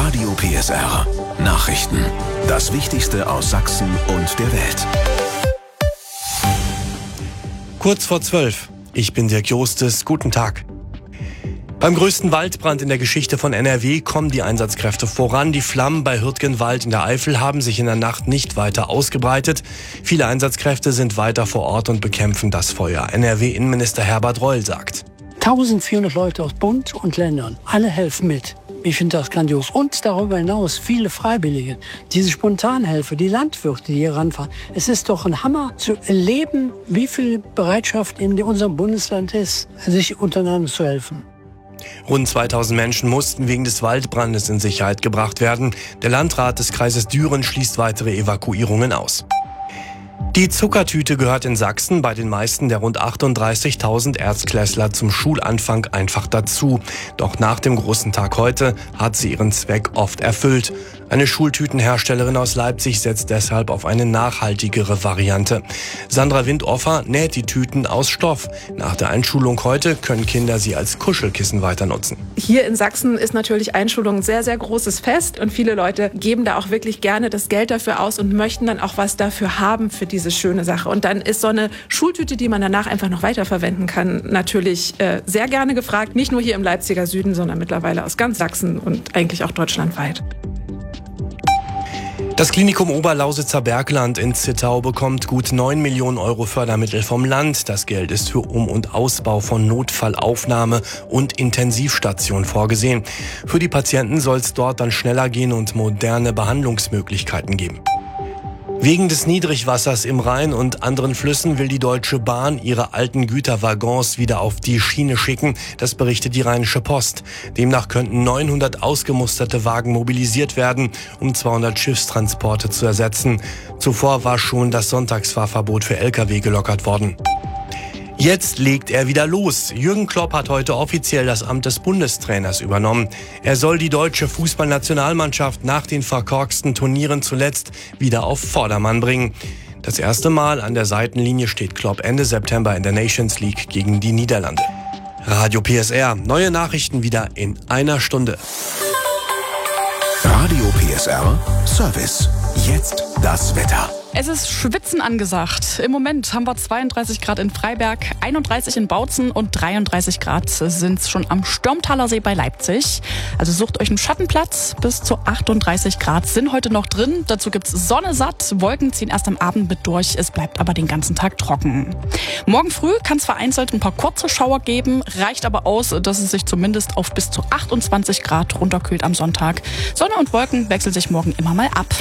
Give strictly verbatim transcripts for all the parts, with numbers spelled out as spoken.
Radio P S R. Nachrichten. Das Wichtigste aus Sachsen und der Welt. Kurz vor zwölf. Ich bin Dirk Jostes. Guten Tag. Beim größten Waldbrand in der Geschichte von N R W kommen die Einsatzkräfte voran. Die Flammen bei Hürtgenwald in der Eifel haben sich in der Nacht nicht weiter ausgebreitet. Viele Einsatzkräfte sind weiter vor Ort und bekämpfen das Feuer. N R W-Innenminister Herbert Reul sagt: eintausendvierhundert Leute aus Bund und Ländern, alle helfen mit. Ich finde das grandios. Und darüber hinaus viele Freiwillige, diese Spontanhelfer, die Landwirte, die hier ranfahren. Es ist doch ein Hammer zu erleben, wie viel Bereitschaft in unserem Bundesland ist, sich untereinander zu helfen. Rund zweitausend Menschen mussten wegen des Waldbrandes in Sicherheit gebracht werden. Der Landrat des Kreises Düren schließt weitere Evakuierungen aus. Die Zuckertüte gehört in Sachsen bei den meisten der rund achtunddreißigtausend Erstklässler zum Schulanfang einfach dazu. Doch nach dem großen Tag heute hat sie ihren Zweck oft erfüllt. Eine Schultütenherstellerin aus Leipzig setzt deshalb auf eine nachhaltigere Variante. Sandra Windoffer näht die Tüten aus Stoff. Nach der Einschulung heute können Kinder sie als Kuschelkissen weiter nutzen. Hier in Sachsen ist natürlich Einschulung ein sehr, sehr großes Fest und viele Leute geben da auch wirklich gerne das Geld dafür aus und möchten dann auch was dafür haben für diese schöne Sache. Und dann ist so eine Schultüte, die man danach einfach noch weiterverwenden kann, natürlich äh, sehr gerne gefragt. Nicht nur hier im Leipziger Süden, sondern mittlerweile aus ganz Sachsen und eigentlich auch deutschlandweit. Das Klinikum Oberlausitzer Bergland in Zittau bekommt gut neun Millionen Euro Fördermittel vom Land. Das Geld ist für Um- und Ausbau von Notfallaufnahme und Intensivstation vorgesehen. Für die Patienten soll es dort dann schneller gehen und moderne Behandlungsmöglichkeiten geben. Wegen des Niedrigwassers im Rhein und anderen Flüssen will die Deutsche Bahn ihre alten Güterwaggons wieder auf die Schiene schicken. Das berichtet die Rheinische Post. Demnach könnten neunhundert ausgemusterte Wagen mobilisiert werden, um zweihundert Schiffstransporte zu ersetzen. Zuvor war schon das Sonntagsfahrverbot für L K W gelockert worden. Jetzt legt er wieder los. Jürgen Klopp hat heute offiziell das Amt des Bundestrainers übernommen. Er soll die deutsche Fußballnationalmannschaft nach den verkorksten Turnieren zuletzt wieder auf Vordermann bringen. Das erste Mal an der Seitenlinie steht Klopp Ende September in der Nations League gegen die Niederlande. Radio P S R, neue Nachrichten wieder in einer Stunde. Radio P S R Service. Jetzt das Wetter. Es ist Schwitzen angesagt. Im Moment haben wir zweiunddreißig Grad in Freiberg, einunddreißig in Bautzen und dreiunddreißig Grad sind es schon am Stürmtaler See bei Leipzig. Also sucht euch einen Schattenplatz. Bis zu achtunddreißig Grad sind heute noch drin. Dazu gibt's Sonne satt. Wolken ziehen erst am Abend mit durch. Es bleibt aber den ganzen Tag trocken. Morgen früh kann es vereinzelt ein paar kurze Schauer geben. Reicht aber aus, dass es sich zumindest auf bis zu achtundzwanzig Grad runterkühlt am Sonntag. Sonne und Wolken wechseln sich morgen immer mal ab.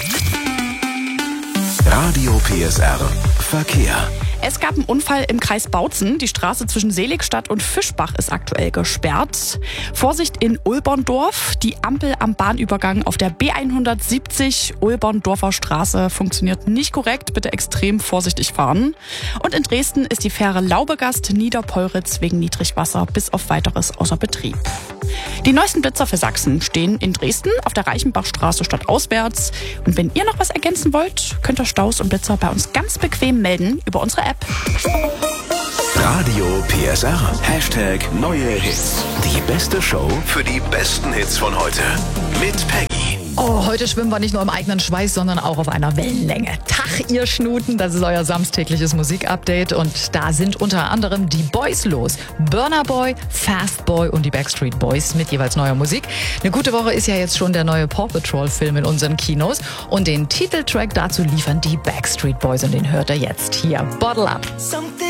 Radio P S R Verkehr. Es gab einen Unfall im Kreis Bautzen. Die Straße zwischen Seligstadt und Fischbach ist aktuell gesperrt. Vorsicht in Ulberndorf. Die Ampel am Bahnübergang auf der B hundertsiebzig Ulberndorfer Straße funktioniert nicht korrekt. Bitte extrem vorsichtig fahren. Und in Dresden ist die Fähre Laubegast-Niederpolritz wegen Niedrigwasser bis auf Weiteres außer Betrieb. Die neuesten Blitzer für Sachsen stehen in Dresden auf der Reichenbachstraße stadtauswärts. Und wenn ihr noch was ergänzen wollt, könnt ihr Staus und Blitzer bei uns ganz bequem melden über unsere App. Radio P S R. Hashtag neue Hits. Die beste Show für die besten Hits von heute. Mit Peggy. Oh, heute schwimmen wir nicht nur im eigenen Schweiß, sondern auch auf einer Wellenlänge. Tag, ihr Schnuten, das ist euer samstägliches Musikupdate und da sind unter anderem die Boys los. Burna Boy, Fast Boy und die Backstreet Boys mit jeweils neuer Musik. Eine gute Woche ist ja jetzt schon der neue Paw Patrol Film in unseren Kinos und den Titeltrack dazu liefern die Backstreet Boys und den hört ihr jetzt hier. Bottle Up.